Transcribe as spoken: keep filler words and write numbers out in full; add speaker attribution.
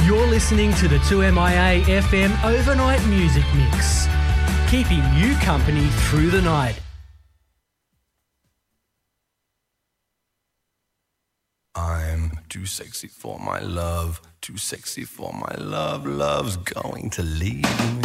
Speaker 1: You're listening to the two M I A F M Overnight Music Mix, keeping you company through the night.
Speaker 2: I'm too sexy for my love, too sexy for my love, love's going to leave me.